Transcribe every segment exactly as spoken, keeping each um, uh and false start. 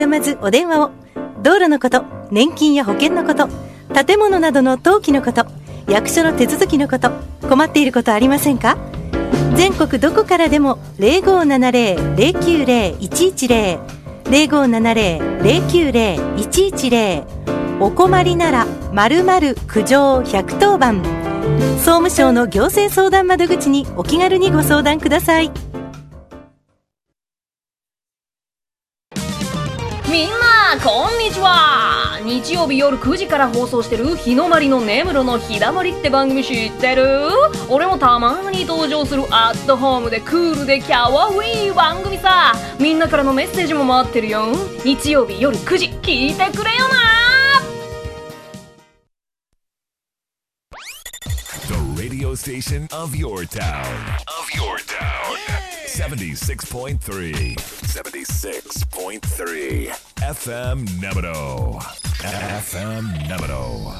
まずお電話を。道路のこと、年金や保険のこと、建物などの登記のこと、役所の手続きのこと、困っていることありませんか？全国どこからでも ゼロごーななゼロ ゼロきゅうゼロ いちいちゼロ ゼロごーななゼロ ゼロきゅうゼロ いちいちゼロ、お困りなら〇〇苦情ひゃくとおばん、総務省の行政相談窓口にお気軽にご相談ください。 みんなこんにちは。日曜日夜くじから放送してる日の丸の根室のひだまりって番組知ってる？俺もたまに登場するアットホームでクールでキャワウィー番組さ。みんなからのメッセージも待ってるよ。日曜日夜くじ聞いてくれよな。 The radio station of your town. Of your town. seventy-six point three. seventy-six point three.エフエム Nemeto. エフエム Nemeto.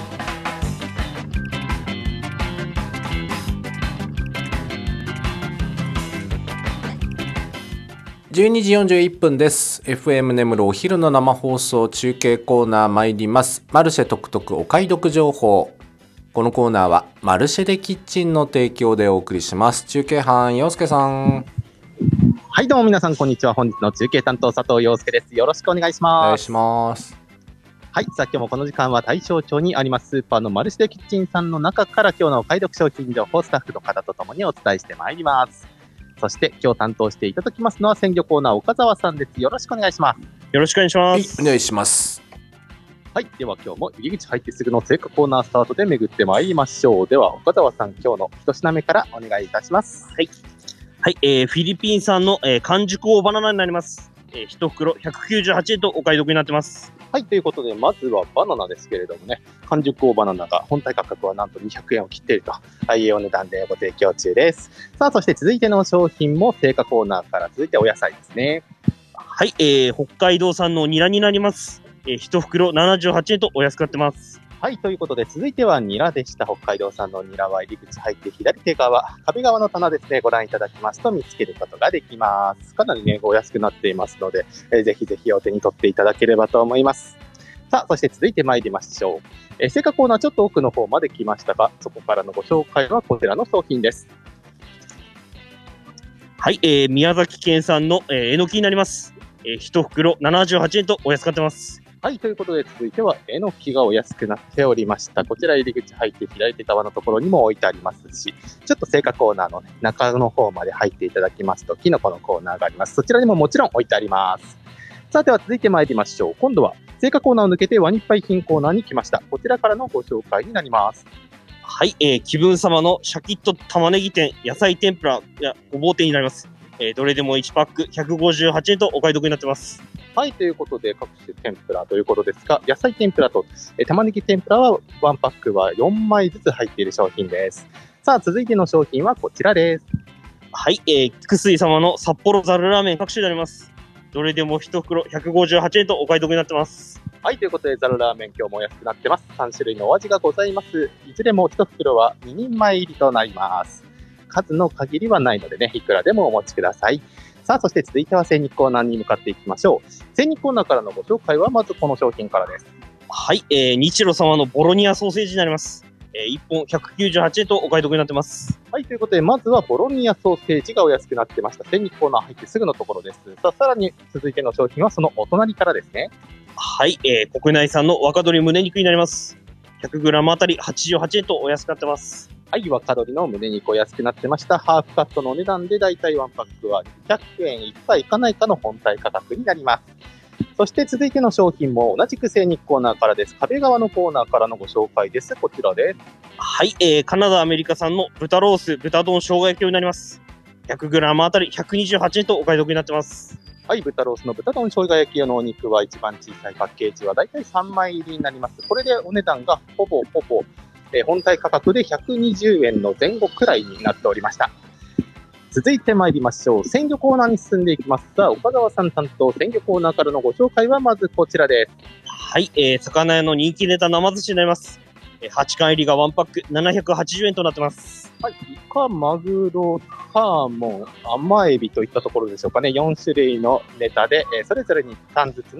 じゅうにじよんじゅういっぷんです。 エフエム 根室お昼の生放送中継コーナー参ります。マルシェトクトクお買い得情報。このコーナーはマルシェでキッチンの提供でお送りします。中継班陽介さん。 はい、どうも皆さんこんにちは。本日の中継担当佐藤陽介です。よろしくお願いします。 お願いします。 はい、さあ今日もこの時間は大正町にありますスーパーのマルシェでキッチンさんの中から今日のお買い得商品情報スタッフの方とともにお伝えしてまいります。そして今日担当していただきますのは鮮魚コーナー岡澤さんです。よろしくお願いします。 よろしくお願いします。 はい、お願いします。 はい、では今日も入り口入ってすぐの青果コーナースタートで巡ってまいりましょう。では岡澤さん、今日の一品目からお願いいたします。 はい、はい、えー、フィリピン産の、えー、完熟大バナナになります。えー、いち袋ひゃくきゅうじゅうはちえんとお買い得になってます。 はい、ということでまずはバナナですけれどもね、完熟大バナナが本体価格はなんとにひゃくえんを切っているとああいうお値段でご提供中です。さあそして続いての商品も青果コーナーから続いてお野菜ですね。 はい、えー、北海道産のニラになります。えー、いち袋ななじゅうはちえんとお安くなってます。 はい、ということで続いてはニラでした。北海道産のニラは入り口入って左手側、壁側の棚ですね、ご覧いただきますと見つけることができます。かなりね、お安くなっていますので、えー、ぜひぜひお手に取っていただければと思います。さあ、そして続いて参りましょう。えー、青果コーナーちょっと奥の方まで来ましたが、そこからのご紹介はこちらの商品です。 はい、えー、宮崎県産の、えー、えのきになります。えー、いち袋ななじゅうはちえんとお安くなってます。 はい、ということで続いてはえのきがお安くなっておりました。こちら入り口入って左手側のところにも置いてありますし、ちょっと青果コーナーの、ね、中の方まで入っていただきますとキノコのコーナーがあります。そちらにももちろん置いてあります。さあでは続いて参りましょう。今度は青果コーナーを抜けてワニッパイ品コーナーに来ました。こちらからのご紹介になります。 はい、えー、気分様のシャキッと玉ねぎ店、野菜天ぷらやごぼう店になります。えー、どれでもいちパックひゃくごじゅうはちえんとお買い得になってます。 はい、ということで各種天ぷらということですが、野菜天ぷらと、えー、玉ねぎ天ぷらはワンパックはよんまいずつ入っている商品です。さあ続いての商品はこちらです。 はい、えー、菊水様の札幌ざるラーメン各種になります。どれでもいち袋ひゃくごじゅうはちえんとお買い得になってます。 はい、ということでざるラーメン今日もお安くなってます。さん種類のお味がございます。いずれもいち袋はににんまい入りとなります。数の限りはないのでね、いくらでもお持ちください。さあそして続いては精肉コーナーに向かっていきましょう。精肉コーナーからのご紹介はまずこの商品からです。 はい、えー、日露様のボロニアソーセージになります。えー、いっぽんひゃくきゅうじゅうはちえんとお買い得になってます。 はい、ということでまずはボロニアソーセージがお安くなってました。精肉コーナー入ってすぐのところです。さあさらに続いての商品はそのお隣からですね。 はい、えー、国内産の若鶏胸肉になります。ひゃくグラム あたりはちじゅうはちえんとお安くなってます。 はい、若鶏の胸肉お安くなってました。ハーフカットのお値段でだいたいワンパックはにひゃくえんいくかいかないかの本体価格になります。そして続いての商品も同じく精肉コーナーからです。壁側のコーナーからのご紹介です。こちらです。 はい、えー、カナダアメリカ産の豚ロース豚丼生姜焼きになります。ひゃくグラム あたりひゃくにじゅうはちえんとお買い得になってます。 はい、豚ロースの豚丼生姜焼き用のお肉は一番小さいパッケージはだいたいさんまい入りになります。これでお値段がほぼほぼえー、本体価格でひゃくにじゅうえんの前後くらいになっておりました。続いて参りましょう。鮮魚コーナーに進んでいきます。さあ岡澤さん担当鮮魚コーナーからのご紹介はまずこちらです。 はい、えー、魚屋の人気ネタ生寿司になります。 えー、はちかん入りがワンパックななひゃくはちじゅうえんとなってます。 はい。イカ、マグロ、サーモン、甘エビといったところでしょうかね。よん種類のネタで、えーそれぞれに単ずつの